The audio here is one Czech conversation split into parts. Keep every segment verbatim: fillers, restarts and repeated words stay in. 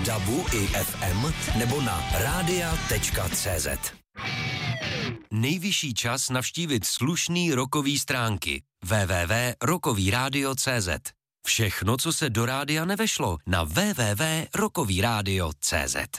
dabu i ef em nebo na rádia tečka cé zet. Nejvyšší čas navštívit slušný rockový stránky w w w tečka rockový rádio tečka cé zet. Všechno, co se do rádia nevešlo, na w w w tečka rockový rádio tečka cé zet.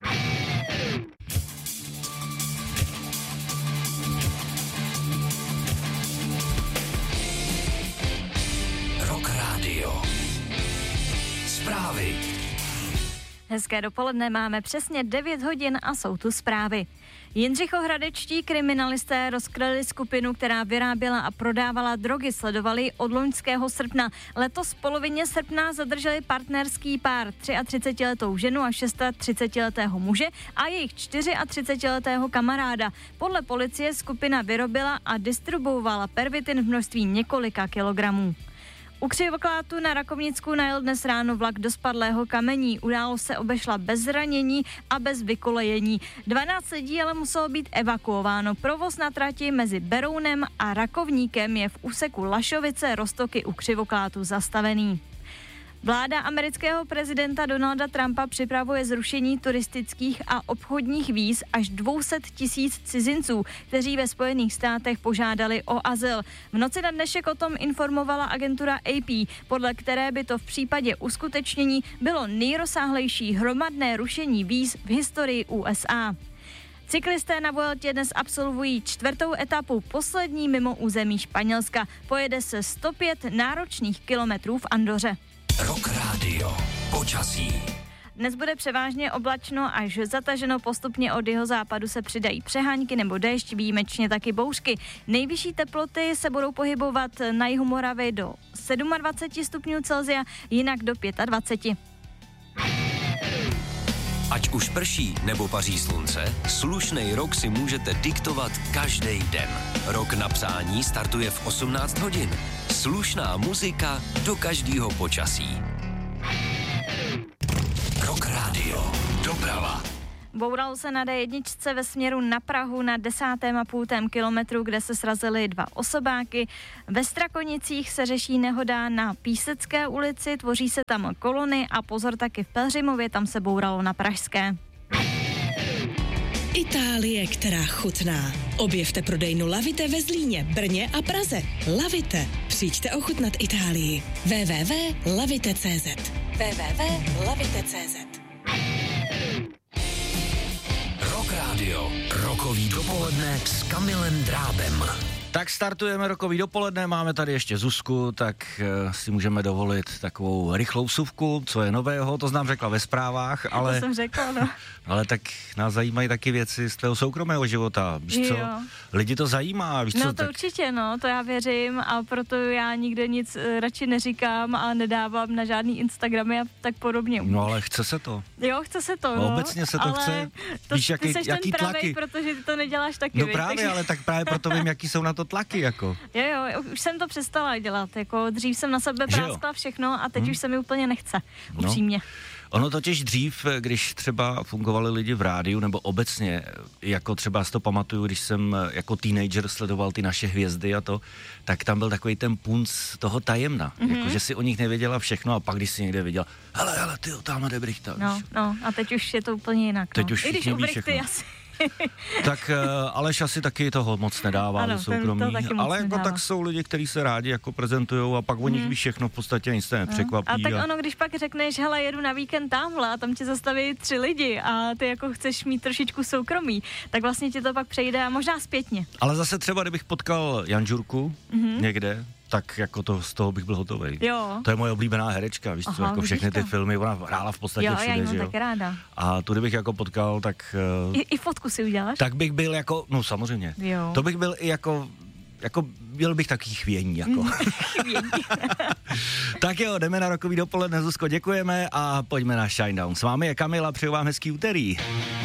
Rock Radio. Zprávy. Hezké dopoledne, máme přesně devět hodin a jsou tu zprávy. Jindřichohradečtí kriminalisté rozkryli skupinu, která vyráběla a prodávala drogy, sledovali od loňského srpna. Letos v polovině srpna zadrželi partnerský pár, třiatřicetiletou ženu a třicetišestiletého muže a jejich čtyřiatřicetiletého kamaráda. Podle policie skupina vyrobila a distribuovala pervitin v množství několika kilogramů. U Křivoklátu na Rakovnicku najel dnes ráno vlak do spadlého kamení. Událost se obešla bez zranění a bez vykolejení. dvanáct lidí ale muselo být evakuováno. Provoz na trati mezi Berounem a Rakovníkem je v úseku Lašovice Roztoky u Křivoklátu zastavený. Vláda amerického prezidenta Donalda Trumpa připravuje zrušení turistických a obchodních víz až dvě stě tisíc cizinců, kteří ve Spojených státech požádali o azyl. V noci na dnešek o tom informovala agentura A P, podle které by to v případě uskutečnění bylo nejrozsáhlejší hromadné rušení víz v historii U S A. Cyklisté na Vueltě dnes absolvují čtvrtou etapu, poslední mimo území Španělska. Pojede se sto pět náročných kilometrů v Andoře. Rock Radio. Počasí. Dnes bude převážně oblačno až zataženo, postupně od jihozápadu se přidají přehánky nebo déšť, výjimečně taky bouřky. Nejvyšší teploty se budou pohybovat na jihu Moravy do dvacet sedm stupňů Celsia, jinak do dvacet pět. Ať už prší nebo paří slunce, slušnej rok si můžete diktovat každý den. Rok na přání startuje v osmnáct hodin. Slušná muzika do každého počasí. Rock Radio. Doprava. Bouralo se na D jedna ve směru na Prahu na desátém a půltém kilometru, kde se srazily dva osobáky. Ve Strakonicích se řeší nehoda na Písecké ulici, tvoří se tam kolony a pozor taky v Pelhřimově, tam se bouralo na Pražské. Itálie, která chutná. Objevte prodejnu Lavite ve Zlíně, Brně a Praze. Lavite. Přijďte ochutnat Itálii. w w w tečka lavite tečka cé zet w w w tečka lavite tečka cé zet. Rock Radio. Rokový dopoledne s Kamilem Drábem. Tak startujeme rokový dopoledne, máme tady ještě Zuzku, tak uh, si můžeme dovolit takovou rychlou vsuvku, co je nového, to znám řekla ve zprávách, ale... To jsem řekla, no. Ale tak nás zajímají taky věci z tvého soukromého života, víš jo. co? Lidi to zajímá, víš no, co? No to tak... určitě, no, to já věřím a proto já nikde nic uh, radši neříkám a nedávám na žádný Instagramy a tak podobně. No ale chce se to. Jo, chce se to, no. no obecně se to ale chce. To, víš, ty jaký, seš jaký ten pravej, tlaky? protože ty to neděláš taky. No víš, právě, takže... ale tak právě proto vím, jaký jsou na to tlaky, jako. Jo, jo, už jsem to přestala dělat, jako dřív jsem na sebe práskla všechno a teď hmm. už se mi úplně nechce, upřímně. No. Ono totiž dřív, když třeba fungovali lidi v rádiu, nebo obecně, jako třeba si to pamatuju, když jsem jako teenager sledoval ty naše hvězdy a to, tak tam byl takový ten punc toho tajemna, mm-hmm. jako že si o nich nevěděla všechno a pak když si někde viděla, hele, hele, ty tamhle jde Brichta. No, no, a teď už je to úplně jinak. Teď no. už I když u Brichty asi... Tak uh, Aleš asi taky toho moc nedává ano, do soukromí, ale jako tak jsou lidi, kteří se rádi jako prezentujou a pak o nich hmm. víš všechno, v podstatě nic se nepřekvapí. A tak a... ono, když pak řekneš, hele, jedu na víkend tamhle a tam tě zastaví tři lidi a ty jako chceš mít trošičku soukromí, tak vlastně ti to pak přejde a možná zpětně. Ale zase třeba, kdybych potkal Janžurku mm-hmm. někde, tak jako to, z toho bych byl hotovej. Jo. To je moje oblíbená herečka, víš co, jako všechny ty filmy, ona hrála v podstatě jo, všude, já že jo. taky ráda. A tu kdybych jako potkal, tak... I, i fotku si uděláš? Tak bych byl jako, no samozřejmě. Jo. To bych byl i jako, jako byl bych takový chvění, jako. Chvění. Tak jo, jdeme na rokový dopoledne, Zuzko, děkujeme a pojďme na Shinedown. S vámi je Kamila, přeju vám hezký úterý.